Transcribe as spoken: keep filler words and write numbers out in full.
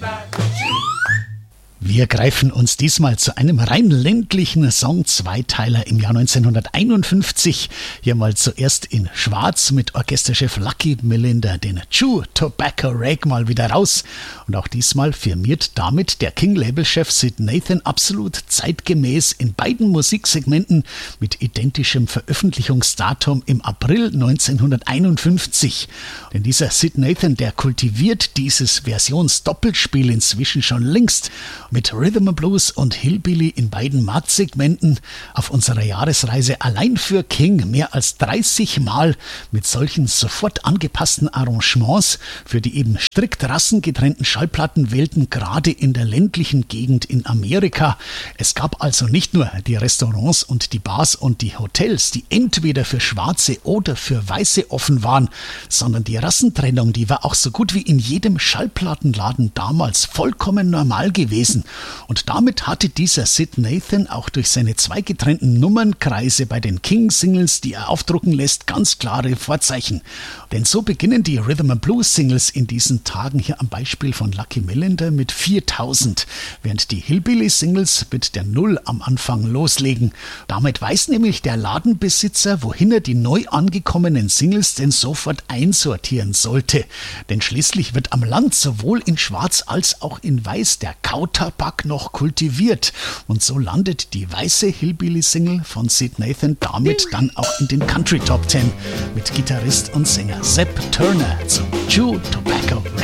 Wir greifen uns diesmal zu einem rein ländlichen Song-Zweiteiler im Jahr neunzehnhunderteinundfünfzig. Hier mal zuerst in Schwarz mit Orchesterchef Lucky Millinder den Chew Tobacco Rag mal wieder raus. Und auch diesmal firmiert damit der King-Label-Chef Sid Nathan absolut zeitgemäß in beiden Musiksegmenten mit identischem Veröffentlichungsdatum im April neunzehnhunderteinundfünfzig. Denn dieser Sid Nathan, der kultiviert dieses Versionsdoppelspiel inzwischen schon längst. Mit Rhythm and Blues und Hillbilly in beiden Marktsegmenten auf unserer Jahresreise allein für King mehr als dreißig Mal mit solchen sofort angepassten Arrangements für die eben strikt rassengetrennten Schallplattenwelten, gerade in der ländlichen Gegend in Amerika. Es gab also nicht nur die Restaurants und die Bars und die Hotels, die entweder für Schwarze oder für Weiße offen waren, sondern die Rassentrennung, die war auch so gut wie in jedem Schallplattenladen damals vollkommen normal gewesen. Und damit hatte dieser Sid Nathan auch durch seine zwei getrennten Nummernkreise bei den King-Singles, die er aufdrucken lässt, ganz klare Vorzeichen. Denn so beginnen die Rhythm and Blues Singles in diesen Tagen hier am Beispiel von Lucky Millinder mit viertausend, während die Hillbilly-Singles mit der Null am Anfang loslegen. Damit weiß nämlich der Ladenbesitzer, wohin er die neu angekommenen Singles denn sofort einsortieren sollte. Denn schließlich wird am Land sowohl in Schwarz als auch in Weiß der Kautabak noch kultiviert. Und so landet die weiße Hillbilly-Single von Sid Nathan damit dann auch in den Country Top Ten mit Gitarrist und Sänger Zeb Turner zum Chew Tobacco Rag.